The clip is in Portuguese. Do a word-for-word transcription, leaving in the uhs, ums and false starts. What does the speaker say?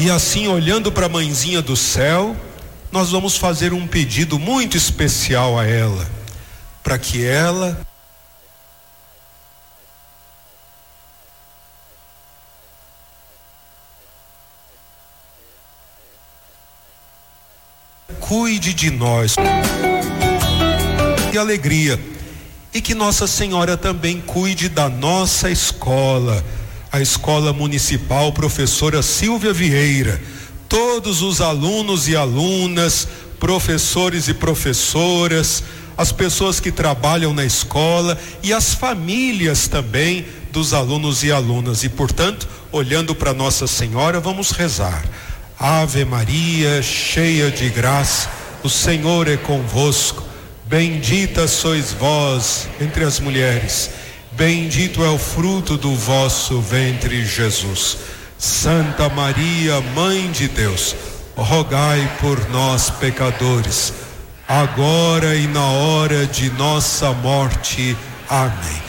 E assim, olhando para a mãezinha do céu, nós vamos fazer um pedido muito especial a ela, para que ela cuide de nós e alegria, e que Nossa Senhora também cuide da nossa escola, a Escola Municipal Professora Silvia Vieira, todos os alunos e alunas, professores e professoras, as pessoas que trabalham na escola e as famílias também dos alunos e alunas. E, portanto, olhando para Nossa Senhora, vamos rezar. Ave Maria, cheia de graça, o Senhor é convosco. Bendita sois vós entre as mulheres, bendito é o fruto do vosso ventre, Jesus. Santa Maria, Mãe de Deus, rogai por nós, pecadores, agora e na hora de nossa morte. Amém.